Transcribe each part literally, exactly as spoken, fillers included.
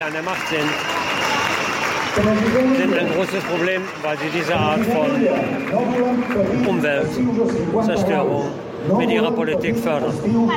an der Macht sind, sind ein großes Problem, weil sie diese Art von Umweltzerstörung mit ihrer Politik fördern.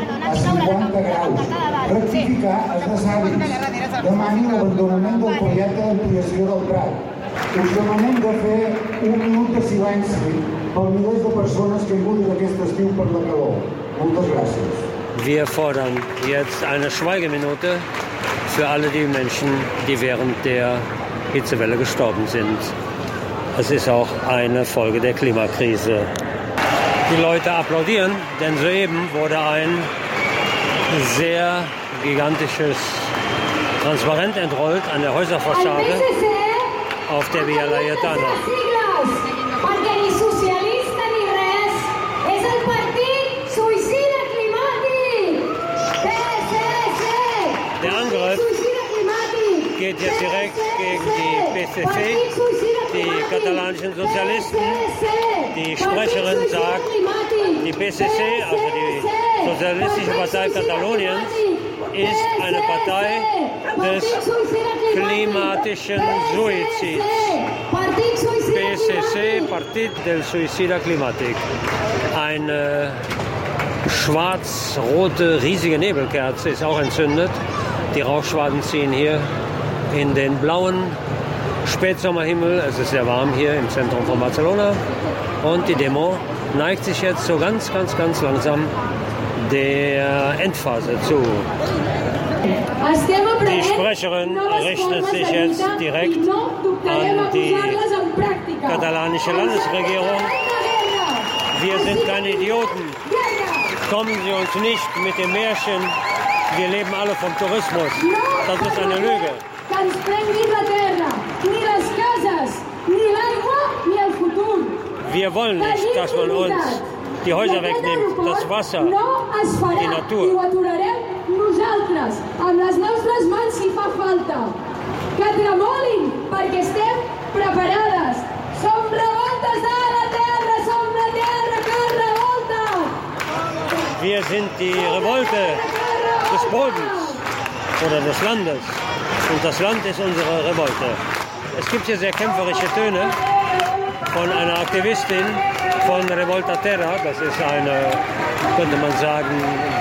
Wir fordern jetzt eine Schweigeminute für alle die Menschen, die während der Hitzewelle gestorben sind. Es ist auch eine Folge der Klimakrise. Die Leute applaudieren, denn soeben wurde ein sehr gigantisches Transparent entrollt an der Häuserfassade auf der Via Laietana. Der Angriff geht jetzt direkt gegen die P S C, die katalanischen Sozialisten. Die Sprecherin sagt, die P S C, also die Sozialistische Partei Kataloniens, ist eine Partei des klimatischen Suizids. P S C, Partit del Suicida Climatic. Eine schwarz-rote, riesige Nebelkerze ist auch entzündet. Die Rauchschwaden ziehen hier in den blauen Spätsommerhimmel. Es ist sehr warm hier im Zentrum von Barcelona. Und die Demo neigt sich jetzt so ganz, ganz, ganz langsam der Endphase zu. Die Sprecherin richtet sich jetzt direkt an die katalanische Landesregierung. Wir sind keine Idioten. Kommen Sie uns nicht mit dem Märchen, wir leben alle vom Tourismus. Das ist eine Lüge. Wir wollen nicht, dass man uns die Häuser wegnimmt, das Wasser, die Natur. Wir sind die Revolte des Bodens oder des Landes. Und das Land ist unsere Revolte. Es gibt hier sehr kämpferische Töne von einer Aktivistin von Revolta Terra. Das ist eine, könnte man sagen,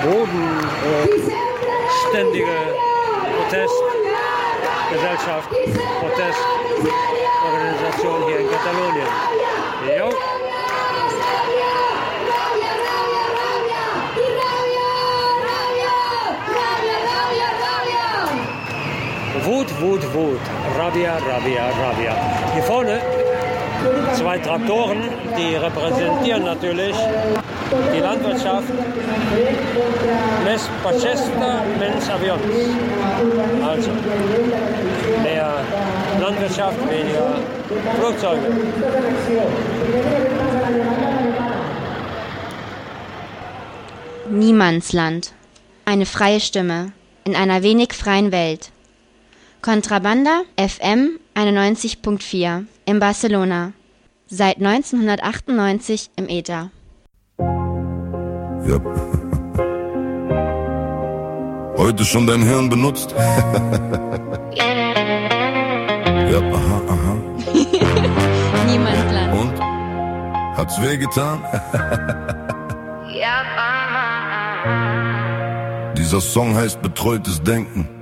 bodenständige Protestgesellschaft, Protestorganisation hier in Katalonien. Jo. Wut, Wut, Wut. Rabia, Rabia, Rabia. Hier vorne zwei Traktoren, die repräsentieren natürlich die Landwirtschaft. Més Pachesta, menys avions. Also mehr Landwirtschaft, weniger Flugzeuge. Niemandsland. Eine freie Stimme in einer wenig freien Welt. Contrabanda F M einundneunzig Komma vier in Barcelona. Seit neunzehnhundertachtundneunzig im Äther. Ja. Heute schon dein Hirn benutzt? Ja, aha, aha. Niemandsland. Und? Hat's wehgetan? Dieser Song heißt Betreutes Denken.